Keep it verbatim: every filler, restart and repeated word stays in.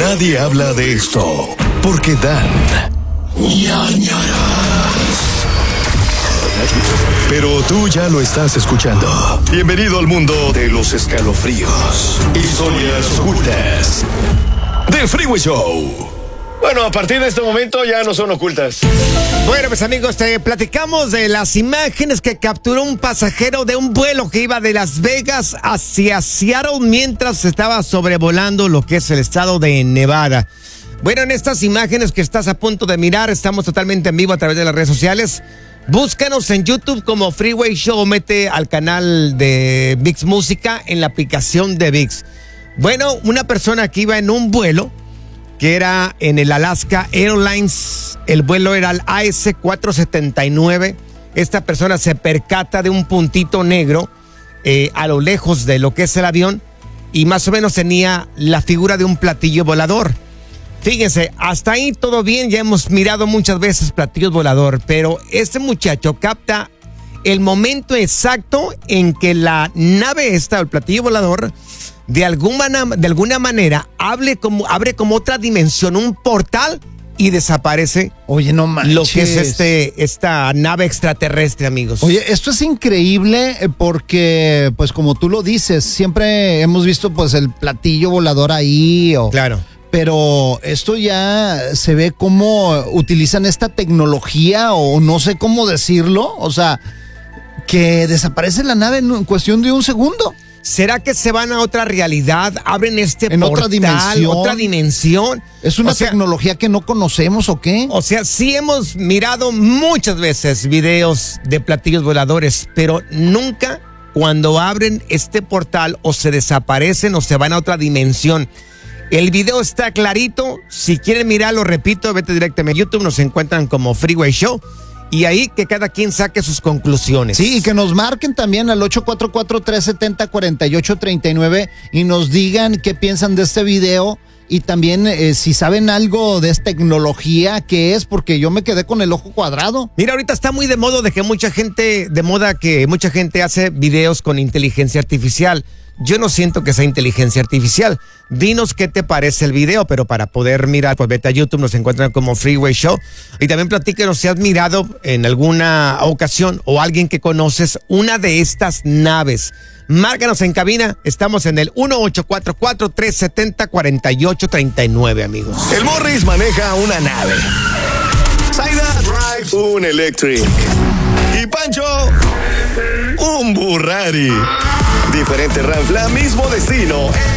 nadie habla de esto, porque dan ñañaras. Pero tú ya lo estás escuchando. Bienvenido al mundo de los escalofríos, historias ocultas del Freeway Show. Bueno, a partir de este momento ya no son ocultas. Bueno, pues amigos, te platicamos de las imágenes que capturó un pasajero de un vuelo que iba de Las Vegas hacia Seattle mientras estaba sobrevolando lo que es el estado de Nevada. Bueno, en estas imágenes que estás a punto de mirar, estamos totalmente en vivo a través de las redes sociales. Búscanos en YouTube como Freeway Show, mete al canal de VIX Música en la aplicación de VIX. Bueno, una persona que iba en un vuelo que era en el Alaska Airlines, el vuelo era el A S cuatrocientos setenta y nueve. Esta persona se percata de un puntito negro eh, a lo lejos de lo que es el avión y más o menos tenía la figura de un platillo volador. Fíjense, hasta ahí todo bien, ya hemos mirado muchas veces platillos volador, pero este muchacho capta el momento exacto en que la nave esta, el platillo volador, de alguna, de alguna manera hable como, abre como otra dimensión, un portal, y desaparece. Oye, no manches. Lo que es este, esta nave extraterrestre, amigos. Oye, esto es increíble porque, pues como tú lo dices, siempre hemos visto pues el platillo volador ahí. O, claro. Pero esto ya se ve cómo utilizan esta tecnología, o no sé cómo decirlo, o sea, que desaparece la nave en cuestión de un segundo. ¿Será que se van a otra realidad? ¿Abren este en portal? otra dimensión? ¿Otra dimensión? ¿Es una o sea, tecnología que no conocemos o qué? O sea, sí hemos mirado muchas veces videos de platillos voladores, pero nunca cuando abren este portal o se desaparecen o se van a otra dimensión. El video está clarito. Si quieren mirarlo, repito, vete directamente a YouTube. Nos encuentran como Freeway Show. Y ahí que cada quien saque sus conclusiones. Sí, y que nos marquen también al ocho cuatro cuatro, tres siete cero, cuatro ocho tres nueve y nos digan qué piensan de este video y también eh, si saben algo de esta tecnología, qué es, porque yo me quedé con el ojo cuadrado. Mira, ahorita está muy de moda de que mucha gente, de moda que mucha gente hace videos con inteligencia artificial. Yo no siento que sea inteligencia artificial. Dinos qué te parece el video, pero para poder mirar, pues vete a YouTube, nos encuentran como Freeway Show. Y también platíquenos si has mirado en alguna ocasión o alguien que conoces una de estas naves. Márcanos en cabina, estamos en el uno ocho cuatro cuatro, tres siete cero, cuatro ocho tres nueve, amigos. El Morris maneja una nave. Zaida drives un Electric. Y Pancho, un Burrari. Diferente ranfla, mismo destino.